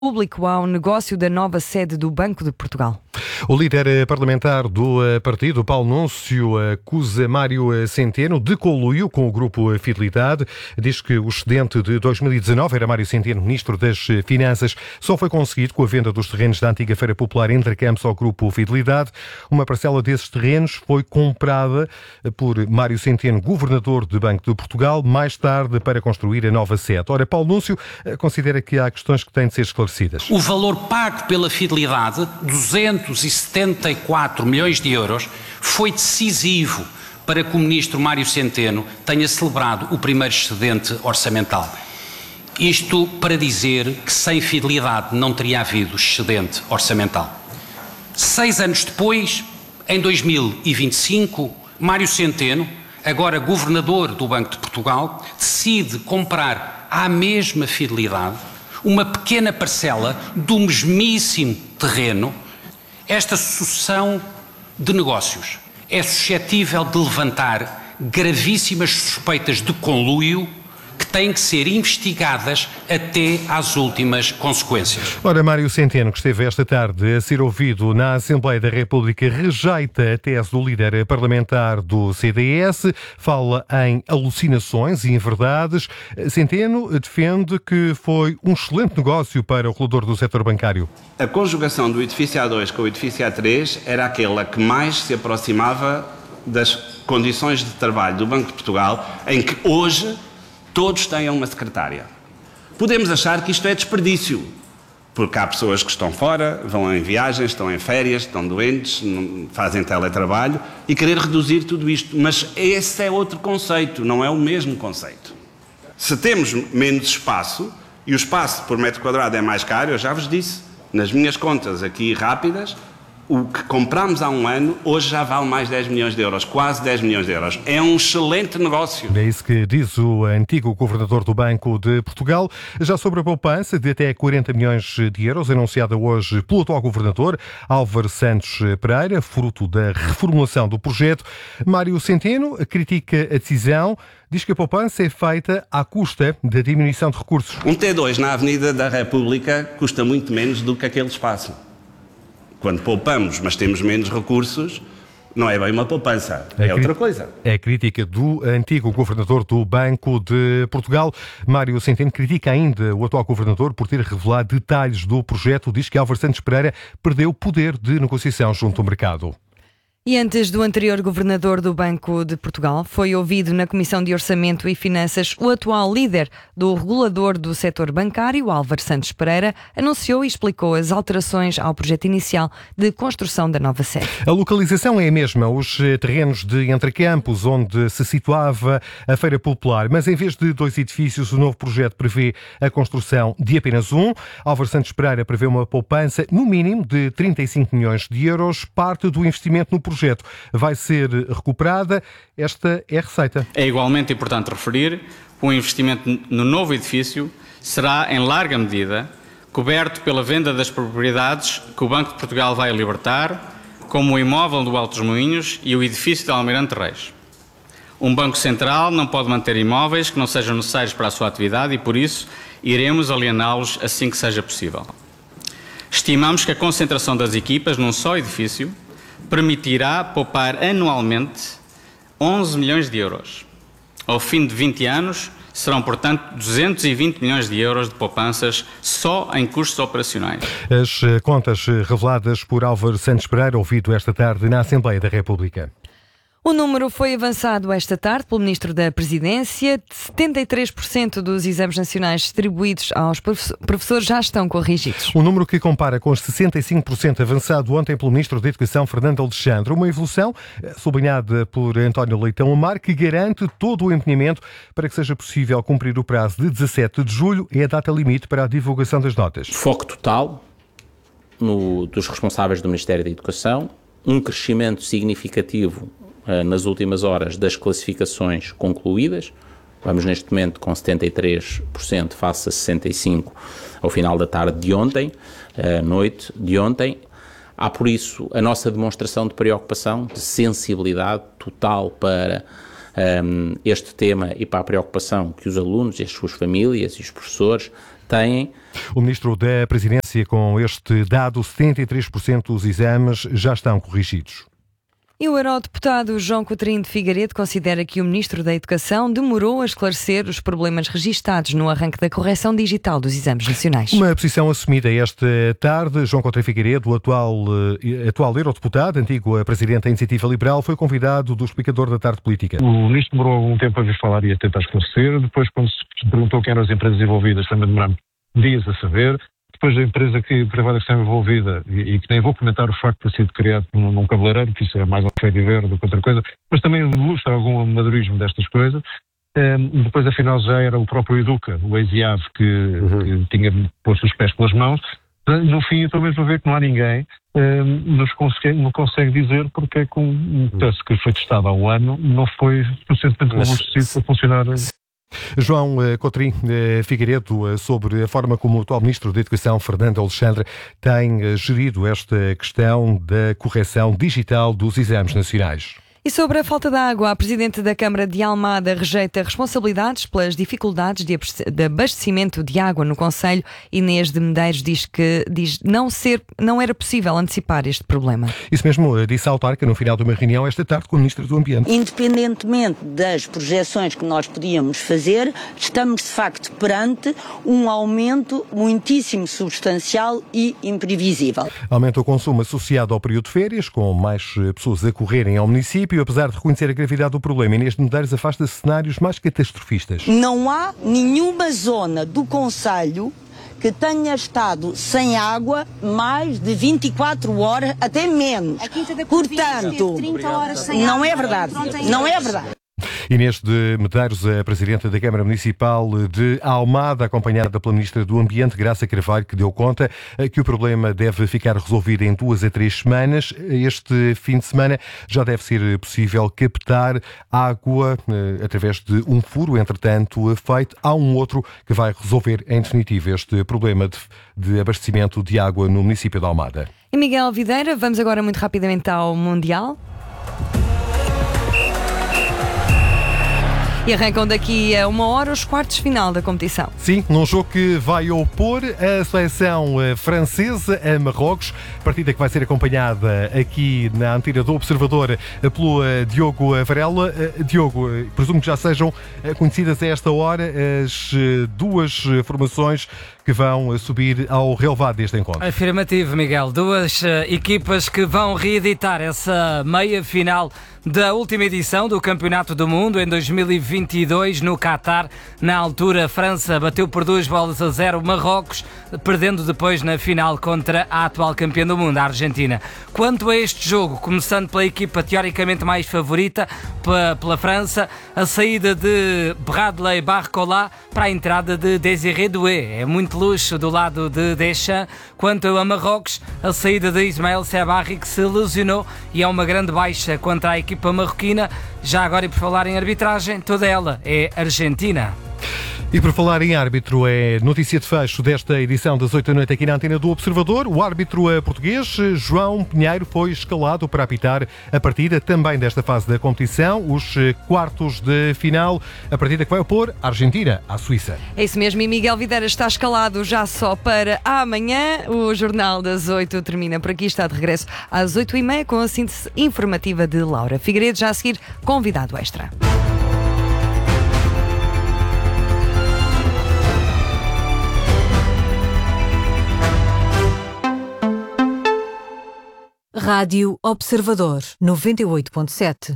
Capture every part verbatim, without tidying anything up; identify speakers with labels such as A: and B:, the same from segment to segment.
A: público ao negócio da nova sede do Banco de Portugal.
B: O líder parlamentar do partido, Paulo Núncio, acusa Mário Centeno de conluio com o grupo Fidelidade. Diz que o excedente de dois mil e dezanove, era Mário Centeno, ministro das Finanças, só foi conseguido com a venda dos terrenos da antiga Feira Popular Entre Campos ao grupo Fidelidade. Uma parcela desses terrenos foi comprada por Mário Centeno, governador do Banco de Portugal, mais tarde para construir a nova sede. Ora, Paulo Núncio considera que há questões que têm de ser esclarecidas.
C: O valor pago pela Fidelidade, duzentos e setenta e quatro milhões de euros, foi decisivo para que o ministro Mário Centeno tenha celebrado o primeiro excedente orçamental. Isto para dizer que sem Fidelidade não teria havido excedente orçamental. Seis anos depois, em dois mil e vinte e cinco, Mário Centeno, agora governador do Banco de Portugal, decide comprar à mesma Fidelidade uma pequena parcela do mesmíssimo terreno. Esta sucessão de negócios é suscetível de levantar gravíssimas suspeitas de conluio que têm que ser investigadas até às últimas consequências.
B: Ora, Mário Centeno, que esteve esta tarde a ser ouvido na Assembleia da República, rejeita a tese do líder parlamentar do C D S, fala em alucinações e inverdades. Centeno defende que foi um excelente negócio para o regulador do setor bancário.
D: A conjugação do edifício A dois com o edifício A três era aquela que mais se aproximava das condições de trabalho do Banco de Portugal, em que hoje todos tenham uma secretária. Podemos achar que isto é desperdício, porque há pessoas que estão fora, vão em viagens, estão em férias, estão doentes, fazem teletrabalho e querer reduzir tudo isto. Mas esse é outro conceito, não é o mesmo conceito. Se temos menos espaço e o espaço por metro quadrado é mais caro, eu já vos disse, nas minhas contas aqui rápidas, o que comprámos há um ano, hoje já vale mais dez milhões de euros, quase dez milhões de euros. É um excelente negócio.
B: É isso que diz o antigo governador do Banco de Portugal. Já sobre a poupança de até quarenta milhões de euros, anunciada hoje pelo atual governador, Álvaro Santos Pereira, fruto da reformulação do projeto, Mário Centeno critica a decisão, diz que a poupança é feita à custa da diminuição de recursos.
D: Um T dois na Avenida da República custa muito menos do que aquele espaço. Quando poupamos, mas temos menos recursos, não é bem uma poupança, é, é outra coisa.
B: É a crítica do antigo governador do Banco de Portugal. Mário Centeno critica ainda o atual governador por ter revelado detalhes do projeto. Diz que Álvaro Santos Pereira perdeu o poder de negociação junto ao mercado.
A: E antes do anterior governador do Banco de Portugal, foi ouvido na Comissão de Orçamento e Finanças o atual líder do regulador do setor bancário, Álvaro Santos Pereira, anunciou e explicou as alterações ao projeto inicial de construção da nova sede.
B: A localização é a mesma, os terrenos de Entre Campos, onde se situava a Feira Popular, mas em vez de dois edifícios, o novo projeto prevê a construção de apenas um. Álvaro Santos Pereira prevê uma poupança, no mínimo, de trinta e cinco milhões de euros, parte do investimento no projeto. projeto vai ser recuperada. Esta é a receita.
E: É igualmente importante referir que o investimento no novo edifício será, em larga medida, coberto pela venda das propriedades que o Banco de Portugal vai libertar, como o imóvel do Alto dos Moinhos e o edifício de Almirante Reis. Um Banco Central não pode manter imóveis que não sejam necessários para a sua atividade e, por isso, iremos aliená-los assim que seja possível. Estimamos que a concentração das equipas num só edifício permitirá poupar anualmente onze milhões de euros. Ao fim de vinte anos, serão, portanto, duzentos e vinte milhões de euros de poupanças só em custos operacionais.
B: As contas reveladas por Álvaro Santos Pereira, ouvido esta tarde na Assembleia da República.
A: O número foi avançado esta tarde pelo Ministro da Presidência. setenta e três por cento dos exames nacionais distribuídos aos professores já estão corrigidos.
B: Um número que compara com os sessenta e cinco por cento avançado ontem pelo Ministro da Educação, Fernando Alexandre. Uma evolução sublinhada por António Leitão Amar, que garante todo o empenhamento para que seja possível cumprir o prazo de dezassete de julho, é a data limite para a divulgação das notas.
F: Foco total no, dos responsáveis do Ministério da Educação, um crescimento significativo nas últimas horas das classificações concluídas. Vamos neste momento com setenta e três por cento face a sessenta e cinco por cento ao final da tarde de ontem, à noite de ontem. Há por isso a nossa demonstração de preocupação, de sensibilidade total para um, este tema e para a preocupação que os alunos e as suas famílias e os professores têm
B: O Ministro da Presidência, com este dado, setenta e três por cento dos exames já estão corrigidos.
A: E o eurodeputado João Coutinho de Figueiredo considera que o Ministro da Educação demorou a esclarecer os problemas registados no arranque da correção digital dos exames nacionais.
B: Uma posição assumida esta tarde. João Coutinho de Figueiredo, o atual, atual eurodeputado, antigo presidente da Iniciativa Liberal, foi convidado do explicador da tarde política.
G: O Ministro demorou algum tempo a vir falar e a tentar esclarecer. Depois, quando se perguntou quem eram as empresas envolvidas, também demoramos dias a saber. Depois a empresa que, privada que está envolvida, e, e que nem vou comentar o facto de ter sido criado num, num cabeleireiro, que isso é mais um feio de ver do que outra coisa, mas também ilustra algum amadorismo destas coisas. Um, depois, afinal, já era o próprio Educa, o ex-IAV, que, uhum. que tinha posto os pés pelas mãos. No fim, eu estou mesmo a ver que não há ninguém um, nos consegue, não consegue dizer porque é que um teste que foi testado há um ano não foi suficientemente robustecido para funcionar.
B: João Coutinho Figueiredo, sobre a forma como o atual Ministro da Educação, Fernando Alexandre, tem gerido esta questão da correção digital dos exames nacionais.
A: E sobre a falta de água, a Presidente da Câmara de Almada rejeita responsabilidades pelas dificuldades de abastecimento de água no concelho. Inês de Medeiros diz que diz não, ser, não era possível antecipar este problema.
B: Isso mesmo disse a autarca no final de uma reunião esta tarde com o Ministro do Ambiente.
H: Independentemente das projeções que nós podíamos fazer, estamos de facto perante um aumento muitíssimo substancial e imprevisível.
B: Aumenta o consumo associado ao período de férias, com mais pessoas a correrem ao município. E apesar de reconhecer a gravidade do problema, Inês de Medeiros afasta cenários mais catastrofistas.
H: Não há nenhuma zona do concelho que tenha estado sem água mais de vinte e quatro horas, até menos. Portanto, não é verdade. Não é verdade.
B: Inês de Medeiros, a Presidenta da Câmara Municipal de Almada, acompanhada pela Ministra do Ambiente, Graça Carvalho, que deu conta que o problema deve ficar resolvido em duas a três semanas. Este fim de semana já deve ser possível captar água através de um furo, entretanto, feito. Há um outro que vai resolver em definitivo este problema de, de abastecimento de água no município de Almada.
A: E Miguel Videira, vamos agora muito rapidamente ao Mundial. E arrancam daqui a uma hora os quartos de final da competição.
B: Sim, num jogo que vai opor a seleção francesa a Marrocos, partida que vai ser acompanhada aqui na antena do Observador pelo Diogo Varela. Diogo, presumo que já sejam conhecidas a esta hora as duas formações que vão subir ao relevado deste encontro.
I: Afirmativo, Miguel. Duas uh, equipas que vão reeditar essa meia-final da última edição do Campeonato do Mundo em dois mil e vinte e dois no Qatar. Na altura, a França bateu por duas bolas a zero Marrocos, perdendo depois na final contra a atual campeã do mundo, a Argentina. Quanto a este jogo, começando pela equipa teoricamente mais favorita, pela França, a saída de Bradley Barcola para a entrada de Désiré Doué. É muito luxo do lado de Deschamps. Quanto a Marrocos, a saída de Ismael Sebarri, que se lesionou e é uma grande baixa contra a equipa marroquina. Já agora, e por falar em arbitragem, toda ela é argentina.
B: E por falar em árbitro, é notícia de fecho desta edição das oito da noite aqui na antena do Observador. O árbitro português, João Pinheiro, foi escalado para apitar a partida também desta fase da competição, os quartos de final, a partida que vai opor a Argentina à Suíça.
A: É isso mesmo, e Miguel Videira está escalado já só para amanhã. O Jornal das oito termina por aqui, está de regresso às oito e meia com a síntese informativa de Laura Figueiredo, já a seguir convidado extra.
J: Rádio Observador, noventa e oito ponto sete.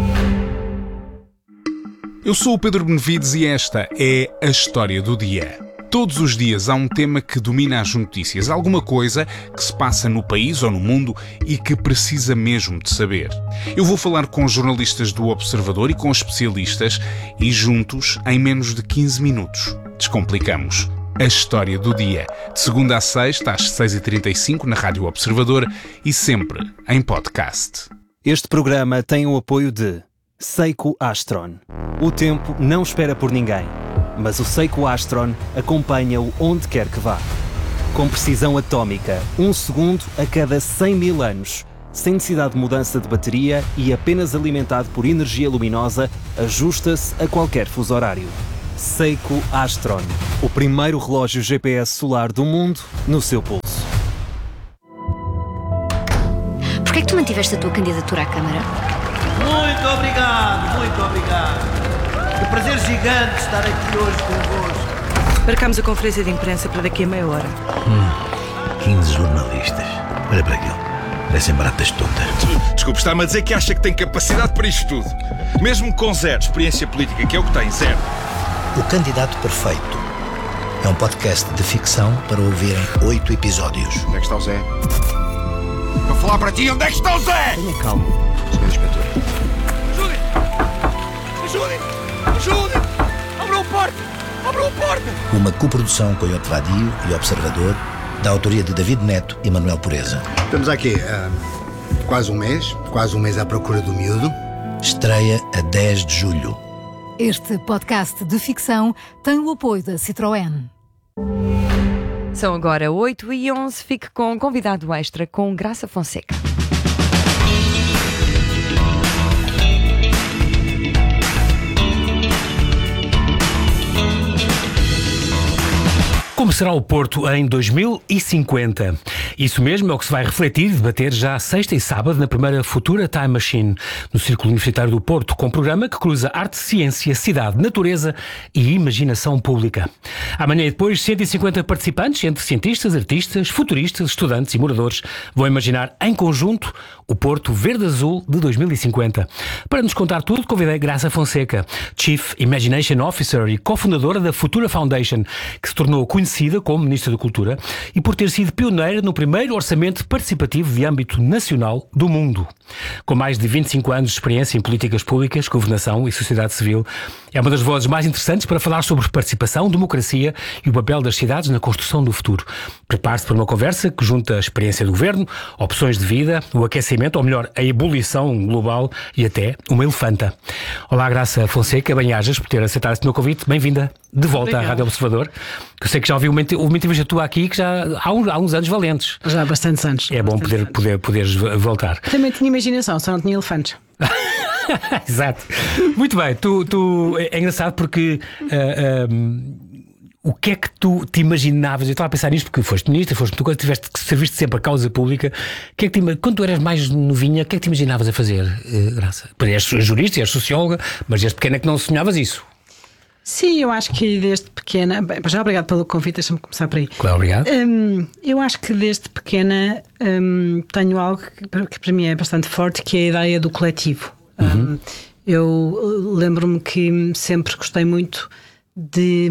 K: Eu sou o Pedro Benevides e esta é a história do dia. Todos os dias há um tema que domina as notícias, alguma coisa que se passa no país ou no mundo e que precisa mesmo de saber. Eu vou falar com jornalistas do Observador e com especialistas e juntos, em menos de quinze minutos, descomplicamos a história do dia. De segunda a sexta, às seis e trinta e cinco, na Rádio Observador e sempre em podcast.
L: Este programa tem o apoio de Seiko Astron. O tempo não espera por ninguém, mas o Seiko Astron acompanha-o onde quer que vá. Com precisão atómica, um segundo a cada cem mil anos, sem necessidade de mudança de bateria e apenas alimentado por energia luminosa, ajusta-se a qualquer fuso horário. Seiko Astron, o primeiro relógio G P S solar do mundo no seu pulso.
M: Porquê é que tu mantiveste a tua candidatura à Câmara?
N: Muito obrigado, muito obrigado. Que prazer gigante estar aqui hoje convosco.
O: Marcámos a conferência de imprensa para daqui a meia hora.
P: Hum, quinze jornalistas. Olha para aquilo. Parecem baratas todas.
Q: Desculpe, está-me a dizer que acha que tem capacidade para isto tudo. Mesmo com zero experiência política, que é o que tem, zero.
P: O Candidato Perfeito é um podcast de ficção para ouvir em oito episódios.
Q: Onde é que está o Zé? Vou falar para ti, onde é que está o Zé?
P: Tenha calma, senhor Inspetor.
Q: Ajudem! Ajudem! Ajudem! Abram a porta! Abram a porta!
P: Uma coprodução com Iote Vadio e Observador, da autoria de David Neto e Manuel Pureza.
R: Estamos aqui há quase um mês, quase um mês à procura do miúdo.
P: Estreia a dez de julho.
J: Este podcast de ficção tem o apoio da Citroën.
A: São agora oito e onze. Fique com um convidado extra com Graça Fonseca.
S: Como será o Porto em dois mil e cinquenta? Isso mesmo é o que se vai refletir e debater já sexta e sábado na primeira Futura Time Machine, no Círculo Universitário do Porto, com um programa que cruza arte, ciência, cidade, natureza e imaginação pública. Amanhã e depois, cento e cinquenta participantes, entre cientistas, artistas, futuristas, estudantes e moradores, vão imaginar em conjunto o Porto Verde-Azul de dois mil e cinquenta. Para nos contar tudo, convidei Graça Fonseca, Chief Imagination Officer e cofundadora da Futura Foundation, que se tornou conhecida como Ministra da Cultura e por ter sido pioneira no primeiro orçamento participativo de âmbito nacional do mundo. Com mais de vinte e cinco anos de experiência em políticas públicas, governação e sociedade civil, é uma das vozes mais interessantes para falar sobre participação, democracia e o papel das cidades na construção do futuro. Prepare-se para uma conversa que junta a experiência do governo, opções de vida, o aquecimento, ou melhor, a ebulição global e até uma elefanta. Olá, Graça Fonseca, bem-ajas por ter aceitado este meu convite. Bem-vinda de volta Obrigada. À Rádio Observador. Que eu sei que já ouvi uma, uma entrevista tua aqui que já há, um, há uns anos valentes.
O: Já há bastantes anos.
S: É bom poder, poder, poderes voltar.
O: Também tinha imaginação, só não tinha elefantes.
S: Exato. Muito bem, tu, tu, é engraçado porque uh, um, o que é que tu te imaginavas? Eu estava a pensar nisto porque foste ministra, foste tu, tiveste que serviste sempre a causa pública. O que é que te, quando tu eras mais novinha, o que é que te imaginavas a fazer, uh, Graça? És jurista, és socióloga, mas és pequena que não sonhavas isso.
O: Sim, eu acho que desde pequena. Bem, já obrigado pelo convite, deixa-me começar por aí.
S: Claro, obrigado.
O: Um, eu acho que desde pequena um, tenho algo que, que para mim é bastante forte, que é a ideia do coletivo. Uhum. Um, eu lembro-me que sempre gostei muito de,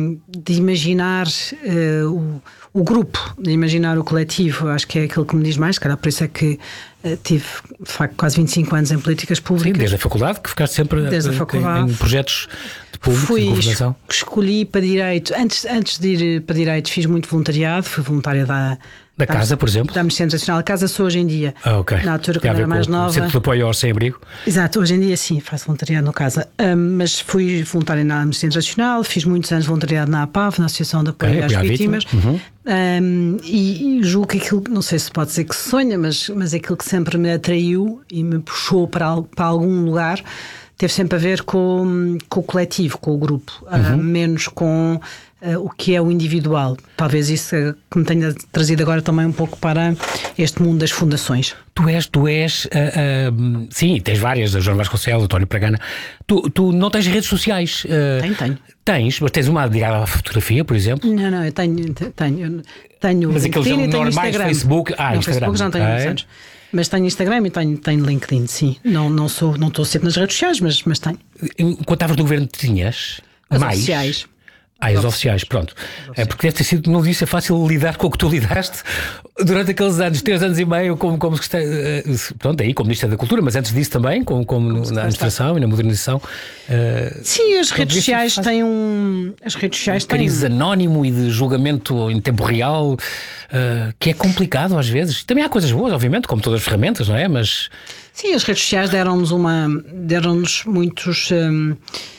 O: de imaginar uh, o, o grupo, de imaginar o coletivo. Acho que é aquilo que me diz mais, cara. Por isso é que uh, tive, de facto, quase vinte e cinco anos em políticas públicas.
S: Sim, desde a faculdade, que ficaste sempre
O: desde a faculdade.
S: Em, em projetos de público,
O: fui,
S: de governação.
O: Escolhi para direito, antes, antes de ir para direito fiz muito voluntariado, fui voluntária da
S: Da Casa, por exemplo?
O: Da Amnistia Internacional. A Casa sou hoje em dia.
S: Ah, ok.
O: Na altura, quando era mais nova.
S: Centro de apoio ao sem-abrigo?
O: Exato, hoje em dia sim, faço voluntariado no Casa. Um, mas fui voluntária na Amnistia Internacional, fiz muitos anos voluntariado na A P A V, na Associação de Apoio okay, às Vítimas. Uhum. Um, e, e julgo que aquilo, não sei se pode dizer que se sonha, mas, mas aquilo que sempre me atraiu e me puxou para, para algum lugar teve sempre a ver com, com o coletivo, com o grupo, uhum. uh, menos com uh, o que é o individual. Talvez isso uh, que me tenha trazido agora também um pouco para este mundo das fundações.
S: Tu és, tu és, uh, uh, sim, tens várias, a João Vasconcelos, António Pragana. Tu, tu não tens redes sociais? Uh,
O: tenho, tenho.
S: Tens, mas tens uma ligada à fotografia, por exemplo?
O: Não, não, eu tenho, tenho, tenho
S: mas aqueles
O: LinkedIn,
S: normais,
O: Instagram.
S: Facebook, ah,
O: não,
S: Instagram.
O: Facebook já não tenho muitos anos. Mas tenho Instagram e tenho, tenho LinkedIn, sim. Não, não, sou, não estou sempre nas redes sociais, mas, mas tenho.
S: Quando estavas no governo, tinhas
O: as
S: mais?
O: Oficiais.
S: Ah, as oficiais, pronto. É porque deve ter sido, não disse, é fácil lidar com o que tu lidaste durante aqueles anos, três anos e meio, como, como pronto, aí como Ministra da Cultura, mas antes disso também, como, como, como na administração e na modernização. Uh,
O: Sim, as redes sociais têm um. As redes sociais
S: um cariz têm... anónimo e de julgamento em tempo real, uh, que é complicado às vezes. Também há coisas boas, obviamente, como todas as ferramentas, não é? Mas.
O: Sim, as redes sociais deram-nos uma. deram-nos muitos. Um,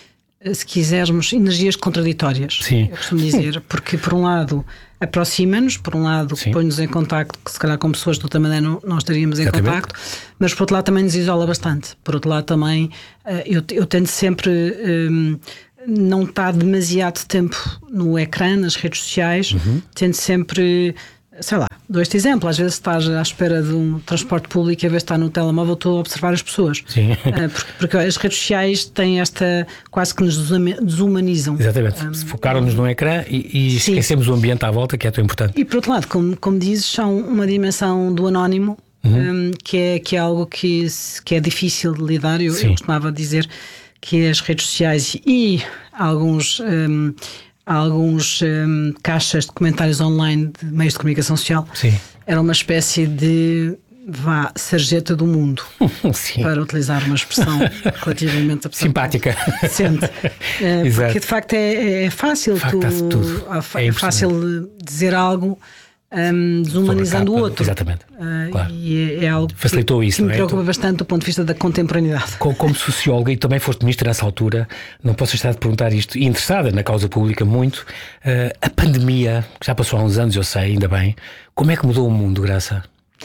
O: se quisermos, energias contraditórias.
S: Sim.
O: Eu costumo dizer,
S: Sim.
O: porque por um lado aproxima-nos, por um lado põe-nos em contacto, que se calhar com pessoas de outra maneira não, não estaríamos em Exatamente. Contacto, mas por outro lado também nos isola bastante. Por outro lado também eu, eu tento sempre um, não estar demasiado tempo no ecrã, nas redes sociais, uhum. tendo sempre, sei lá, dou este exemplo, às vezes estás à espera de um transporte público e a vez de estar no telemóvel estou a observar as pessoas.
S: Sim.
O: Uh, porque, porque as redes sociais têm esta, quase que nos desumanizam.
S: Exatamente, um, focaram-nos no ecrã e, e esquecemos o ambiente à volta, que é tão importante.
O: E por outro lado, como, como dizes, são uma dimensão do anónimo, uhum. um, que, é, que é algo que, que é difícil de lidar. Eu, eu costumava dizer que as redes sociais e alguns, um, alguns um, caixas de comentários online de meios de comunicação social
S: Sim.
O: eram uma espécie de vá, sarjeta do mundo,
S: Sim.
O: para utilizar uma expressão relativamente
S: simpática.
O: Decente. Uh, porque de facto é, é fácil, de facto, tu, tudo. É, é fácil dizer algo Um, desumanizando o outro.
S: Exatamente.
O: Uh,
S: claro.
O: E é, é algo
S: Facilitou
O: que,
S: isso,
O: que me
S: não é?
O: preocupa bastante do ponto de vista da contemporaneidade.
S: Como, como socióloga, e também foste ministra nessa altura, não posso deixar de perguntar isto, e interessada na causa pública muito, uh, a pandemia, que já passou há uns anos, eu sei, ainda bem, como é que mudou o mundo, Graça?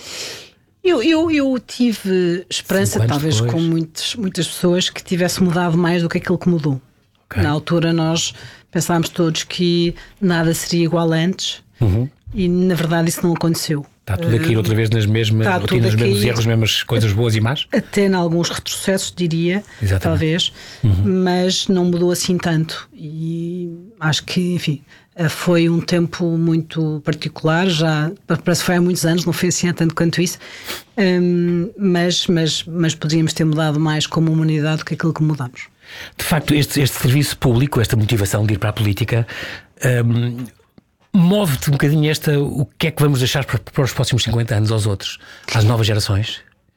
O: Eu, eu, eu tive esperança, talvez
S: depois.
O: com muitos, muitas pessoas, que tivesse mudado mais do que aquilo que mudou. Okay. Na altura nós pensámos todos que nada seria igual antes.
S: Uhum.
O: E na verdade isso não aconteceu.
S: Está tudo a cair outra vez nas mesmas rotinas, nos mesmos erros, nas mesmas coisas boas e más?
O: Até em alguns retrocessos, diria,
S: Exatamente.
O: talvez, uhum. mas não mudou assim tanto. E acho que, enfim, foi um tempo muito particular, já parece que foi há muitos anos, não foi assim há tanto quanto isso, um, mas, mas, mas poderíamos ter mudado mais como humanidade do que aquilo que mudamos.
S: De facto, este, este serviço público, esta motivação de ir para a política... Um, move-te um bocadinho esta, o que é que vamos deixar para, para os próximos cinquenta anos aos outros, às novas gerações?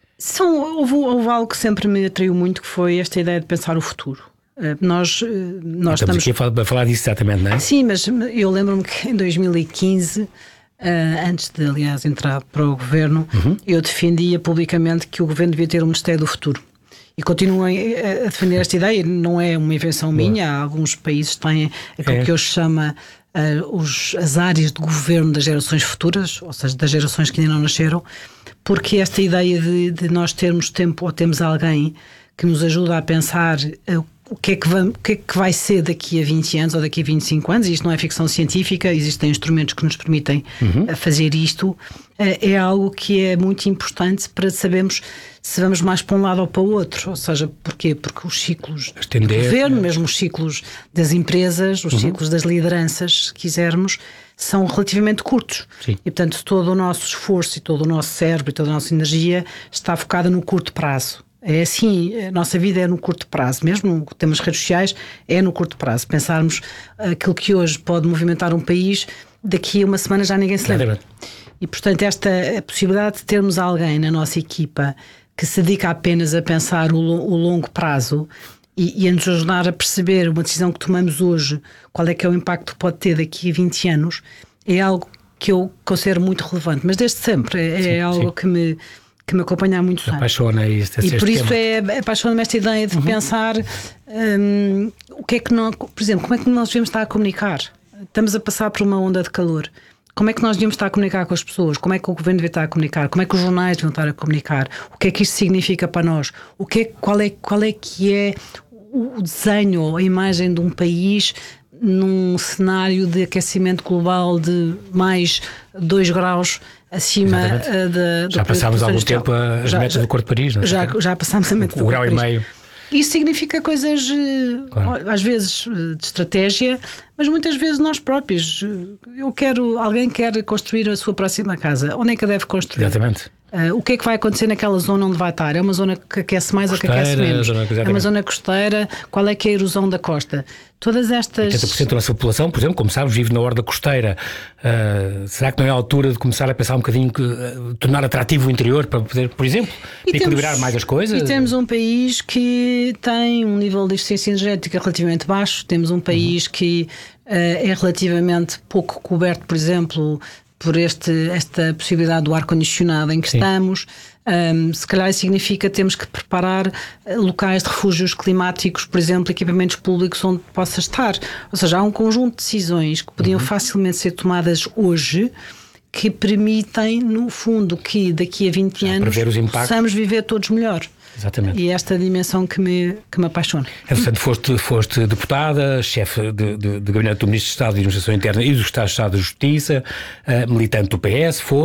O: São, houve, houve algo que sempre me atraiu muito, que foi esta ideia de pensar o futuro. Uh, nós, uh, nós
S: estamos,
O: estamos
S: aqui a falar, a falar disso exatamente, não é?
O: Sim, mas eu lembro-me que em dois mil e quinze, uh, antes de, aliás, entrar para o governo, uhum. eu defendia publicamente que o governo devia ter um Ministério do Futuro. E continuo a defender esta ideia, não é uma invenção Boa. minha, há alguns países têm aquilo é. que hoje chama uh, os, as áreas de governo das gerações futuras, ou seja, das gerações que ainda não nasceram, porque esta ideia de, de nós termos tempo ou temos alguém que nos ajuda a pensar uh, o que, é que vai, o que é que vai ser daqui a vinte anos ou daqui a vinte e cinco anos, e isto não é ficção científica, existem instrumentos que nos permitem uhum. uh, fazer isto, uh, é algo que é muito importante para sabermos se vamos mais para um lado ou para o outro. Ou seja, porquê? Porque os ciclos do governo, mesmo os ciclos das empresas, os uhum. ciclos das lideranças, se quisermos, são relativamente curtos.
S: Sim.
O: E, portanto, todo o nosso esforço e todo o nosso cérebro e toda a nossa energia está focada no curto prazo. É assim, a nossa vida é no curto prazo, mesmo temos redes sociais, é no curto prazo. Pensarmos aquilo que hoje pode movimentar um país, daqui a uma semana já ninguém se lembra. E, portanto, esta a possibilidade de termos alguém na nossa equipa que se dedica apenas a pensar o, o longo prazo e, e a nos ajudar a perceber uma decisão que tomamos hoje, qual é que é o impacto que pode ter daqui a vinte anos, é algo que eu considero muito relevante. Mas desde sempre, é,
S: sim,
O: é algo
S: sim.
O: que me... que me acompanha há muitos anos.
S: Apaixona este, este
O: e por isso
S: tema.
O: é apaixona-me esta ideia de uhum. pensar um, o que é que nós, por exemplo, como é que nós devemos estar a comunicar? Estamos a passar por uma onda de calor. Como é que nós devíamos estar a comunicar com as pessoas? Como é que o governo devia estar a comunicar? Como é que os jornais deviam estar a comunicar? O que é que isto significa para nós? O que é, qual, é, qual é que é o desenho ou a imagem de um país num cenário de aquecimento global de mais dois graus acima uh, da...
S: Já passámos há algum tempo as já, metas já, do Acordo de Paris, não é?
O: Já, já passámos a meta do
S: Acordo de Paris. O grau e meio.
O: Isso significa coisas, claro. às vezes, de estratégia, mas muitas vezes nós próprios. Eu quero, alguém quer construir a sua próxima casa. Onde é que a deve construir?
S: Exatamente.
O: Uh, o que é que vai acontecer naquela zona onde vai estar? É uma zona que aquece mais costeira, ou que aquece menos? Zona, é uma zona costeira? Qual é que é a erosão da costa? Todas estas...
S: oitenta por cento da nossa população, por exemplo, como sabes, vive na orla costeira. Uh, será que não é a altura de começar a pensar um bocadinho que uh, tornar atrativo o interior para poder, por exemplo, e equilibrar temos, mais as coisas?
O: E temos um país que tem um nível de eficiência energética relativamente baixo. Temos um país uhum. que uh, é relativamente pouco coberto, por exemplo, por este, esta possibilidade do ar-condicionado em que Sim. estamos. Um, se calhar isso significa que temos que preparar locais de refúgios climáticos, por exemplo, equipamentos públicos onde possa estar. Ou seja, há um conjunto de decisões que podiam uhum. facilmente ser tomadas hoje que permitem, no fundo, que daqui a vinte anos possamos viver todos melhor.
S: Exatamente.
O: E esta dimensão que me, que me apaixona.
S: Portanto, foste, foste deputada, chefe de, de, de Gabinete do Ministro de Estado de Administração Interna e do Estado de Estado de Justiça, uh, militante do P S, foi